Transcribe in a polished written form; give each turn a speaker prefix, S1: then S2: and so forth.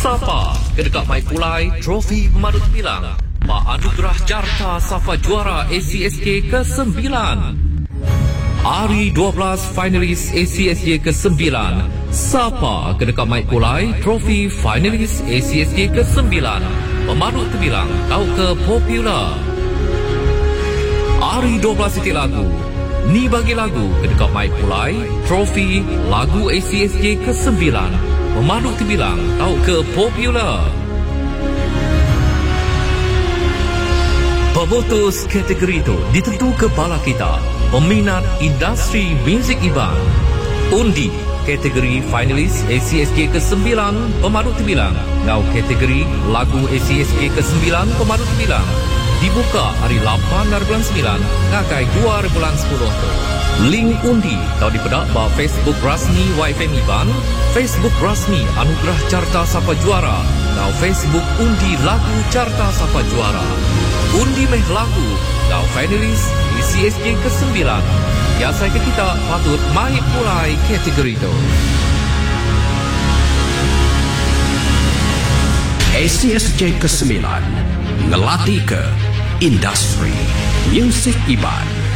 S1: Sapa kedekat Mai Pulai Trofi Pemadut Bilang Pak Anugerah Carta Safa Juara ACSK ke-9. Hari 12 finalis ACSK ke-9. Sapa kedekat Mai Pulai Trofi finalis ACSK ke-9. Pemadut Bilang kau ke popular. Hari 12 titik lagu. Ni bagi lagu kedekat Mai Pulai Trofi lagu ACSK ke-9. Pemadut Bilang kau ke popular. Pemutus kategori itu ditentu kepala kita, peminat industri muzik Iban. Undi kategori finalis ACSK ke-9 Pemadut Bilang kau kategori lagu ACSK ke-9 Pemadut Bilang. Dibuka hari 8 dari bulan 9 ngakai 2 bulan 10 tu. Link undi kau dipedak ba Facebook rasmi YFM Iban, Facebook rasmi Anugerah Carta Sapa Juara, kau Facebook undi lagu Carta Sapa Juara. Undi meh lagu kau finalis di CSJ ke-9. Biasa ke kita patut Mai Pulai kategori itu.
S2: ACSJ ke-9 ngelatih ke industri muzik Iban.